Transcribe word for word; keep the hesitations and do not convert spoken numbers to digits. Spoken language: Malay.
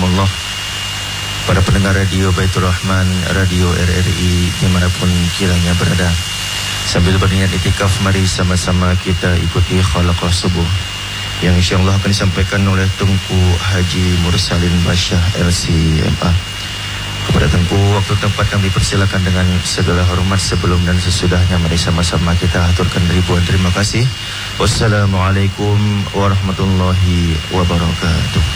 rahimakumullah. Para pendengar radio Baitur Rahman, radio R R I dimanapun kiranya berada, sambil berniat itikaf, mari sama-sama kita ikuti khalaqah subuh yang insyaAllah akan disampaikan oleh Tengku Haji Mursalin Basyah L C M A. Kepada Tengku, waktu tempat kami persilakan dengan segala hormat. Sebelum dan sesudahnya, mari sama-sama kita aturkan ribuan terima kasih. Wassalamualaikum warahmatullahi wabarakatuh.